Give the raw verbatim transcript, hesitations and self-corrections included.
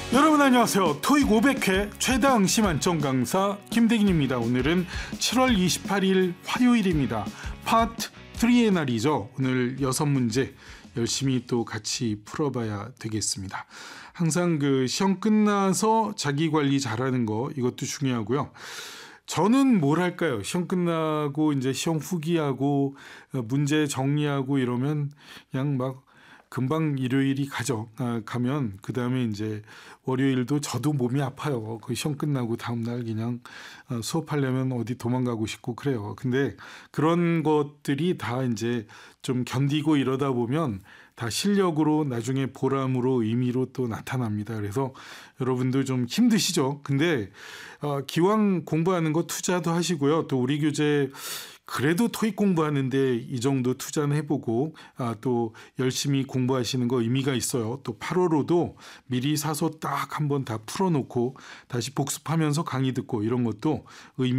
여러분 안녕하세요. 토익 오백 회 최다 응시 만점 강사 김대긴입니다. 오늘은 칠월 이십팔일 화요일입니다. 파트 삼의 날이죠. 오늘 여섯 문제 열심히 또 같이 풀어봐야 되겠습니다. 항상 그 시험 끝나서 자기 관리 잘하는 거 이것도 중요하고요. 저는 뭘 할까요? 시험 끝나고 이제 시험 후기하고 문제 정리하고 이러면 그냥 막 금방 일요일이 가죠. 아, 가면 그 다음에 이제 월요일도 저도 몸이 아파요. 그 시험 끝나고 다음날 그냥 수업하려면 어디 도망가고 싶고 그래요. 근데 그런 것들이 다 이제 좀 견디고 이러다 보면 다 실력으로 나중에 보람으로 의미로 또 나타납니다. 그래서 여러분들 좀 힘드시죠? 근데 어, 기왕 공부하는 거 투자도 하시고요. 또 우리 교재 그래도 토익 공부하는데 이 정도 투자는 해보고 아, 또 열심히 공부하시는 거 의미가 있어요. 또 팔월호도 미리 사서 딱 한번 다 풀어놓고 다시 복습하면서 강의 듣고 이런 것도 의미